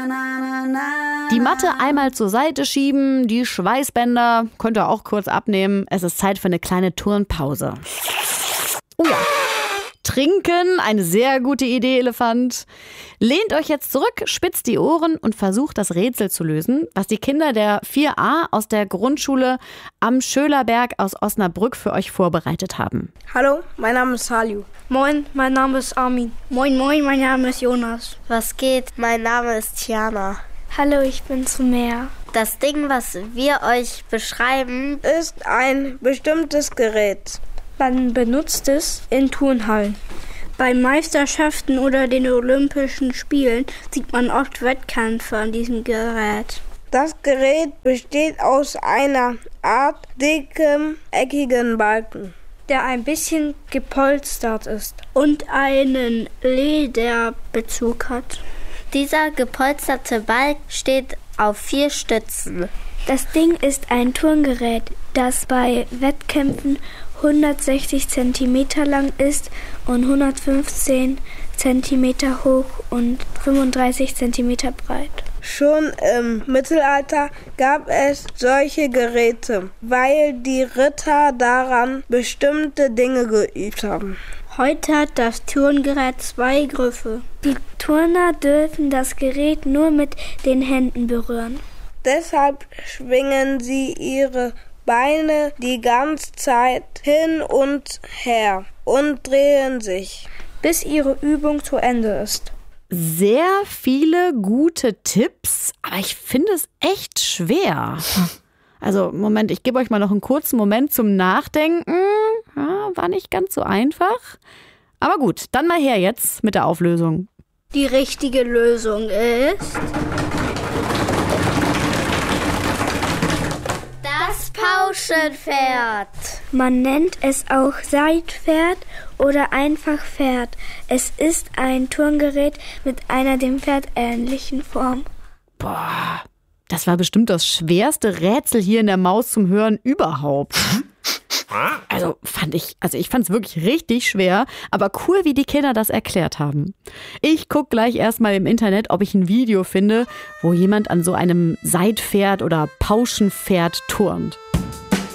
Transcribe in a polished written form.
Die Matte einmal zur Seite schieben, die Schweißbänder könnt ihr auch kurz abnehmen. Es ist Zeit für eine kleine Turnpause. Oh ja. Trinken, eine sehr gute Idee, Elefant. Lehnt euch jetzt zurück, spitzt die Ohren und versucht das Rätsel zu lösen, was die Kinder der 4a aus der Grundschule am Schölerberg aus Osnabrück für euch vorbereitet haben. Hallo, mein Name ist Salju. Moin, mein Name ist Armin. Moin, moin, mein Name ist Jonas. Was geht? Mein Name ist Tiana. Hallo, ich bin Sumer. Das Ding, was wir euch beschreiben, ist ein bestimmtes Gerät. Man benutzt es in Turnhallen. Bei Meisterschaften oder den Olympischen Spielen sieht man oft Wettkämpfe an diesem Gerät. Das Gerät besteht aus einer Art dickem, eckigen Balken, der ein bisschen gepolstert ist und einen Lederbezug hat. Dieser gepolsterte Balken steht auf 4 Stützen. Das Ding ist ein Turngerät, das bei Wettkämpfen 160 cm lang ist und 115 cm hoch und 35 cm breit. Schon im Mittelalter gab es solche Geräte, weil die Ritter daran bestimmte Dinge geübt haben. Heute hat das Turngerät 2 Griffe. Die Turner dürfen das Gerät nur mit den Händen berühren. Deshalb schwingen sie ihre Beine die ganze Zeit hin und her und drehen sich, bis ihre Übung zu Ende ist. Sehr viele gute Tipps, aber ich finde es echt schwer. Also, Moment, ich gebe euch mal noch einen kurzen Moment zum Nachdenken. Ja, war nicht ganz so einfach. Aber gut, dann mal her jetzt mit der Auflösung. Die richtige Lösung ist... das Pauschenpferd. Man nennt es auch Seitpferd oder einfach Pferd. Es ist ein Turngerät mit einer dem Pferd ähnlichen Form. Boah, das war bestimmt das schwerste Rätsel hier in der Maus zum Hören überhaupt. Ich fand es wirklich richtig schwer, aber cool, wie die Kinder das erklärt haben. Ich gucke gleich erstmal im Internet, ob ich ein Video finde, wo jemand an so einem Seitpferd oder Pauschenpferd turnt.